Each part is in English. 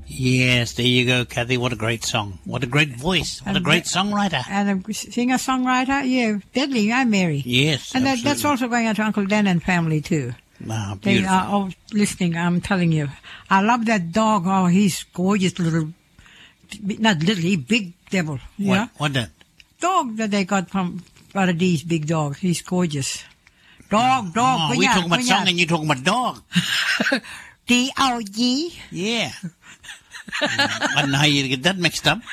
Yes, there you go, Kathy. What a great song. What a great voice. What a great songwriter. And a singer-songwriter. Yeah, deadly, Mary. Yes, and that's also going out to Uncle Dan and family, too. Wow, They beautiful. are all listening, I'm telling you. I love that dog. Oh, he's gorgeous little, not little, he big devil. Yeah? What that? Dog that they got from Paradise, big dog. He's gorgeous. Dog. Oh, we're talking about song and you're talking about dog. D-O-G. Yeah. I don't know how you get that mixed up.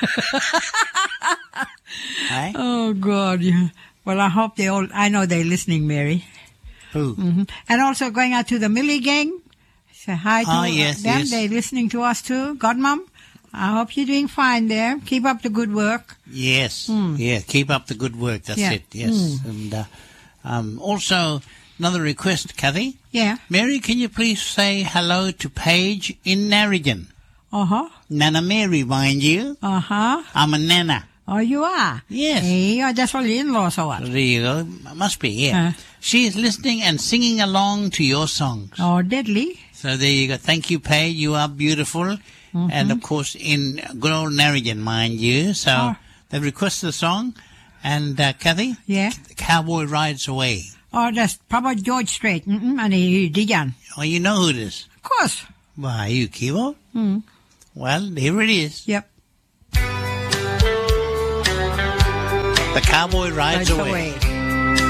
Hey? Oh, God. Yeah. Well, I hope I know they're listening, Mary. Who? Mm-hmm. And also going out to the Millie gang. Say hi to them. Yes. They're listening to us too. Godmom, I hope you're doing fine there. Keep up the good work. Yes. Yeah, keep up the good work. That's it. Yes. And also, another request, Kathy. Yeah. Mary, can you please say hello to Paige in Narragain? Uh-huh. Nana Mary, mind you. Uh-huh. I'm a Nana. Oh, you are? Yes. Hey, that's all your in-laws or what? There you go. Must be, yeah. She is listening and singing along to your songs. Oh, deadly. So there you go. Thank you, Paige. You are beautiful. Mm-hmm. And, of course, in good old Narragain, mind you. So they've requested a song. And, Kathy? Yeah? The Cowboy Rides Away. Oh, that's Papa George Strait. And Dijan. Oh, you know who it is? Of course. Why, you Kivo? Well, here it is. Yep. The Cowboy Rides Away.